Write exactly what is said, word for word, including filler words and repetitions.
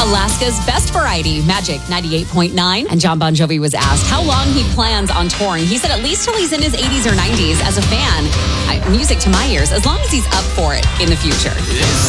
Alaska's best variety, Magic ninety-eight point nine. And John Bon Jovi was asked how long he plans on touring. He said at least till he's in his eighties or nineties. As a fan, I, music to my ears, as long as he's up for it in the future.